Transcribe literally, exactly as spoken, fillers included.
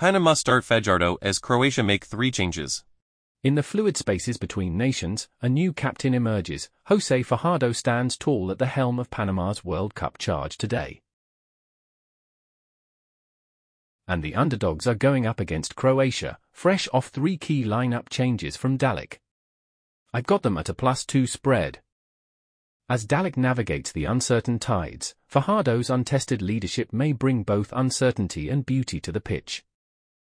Panama start Fajardo as Croatia make three changes. In the fluid spaces between nations, a new captain emerges. Jose Fajardo stands tall at the helm of Panama's World Cup charge today. And the underdogs are going up against Croatia, fresh off three key lineup changes from Dalic. I've got them at a plus two spread. As Dalic navigates the uncertain tides, Fajardo's untested leadership may bring both uncertainty and beauty to the pitch.